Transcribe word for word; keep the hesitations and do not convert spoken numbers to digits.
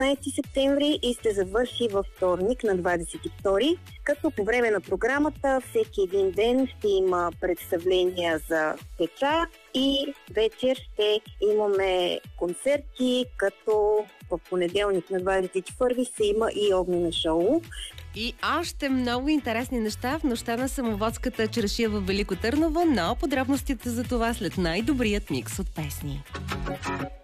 деветнайсети септември и ще завърши във вторник на двадесет и втори, като по време на програмата всеки един ден ще има представления за деца и вечер ще имаме концерти, като в понеделник на двадесет и първи се има и огнено шоу. И още много интересни неща в нощта на самоводската чаршия в Велико Търново, но подробностите за това след най-добрият микс от песни.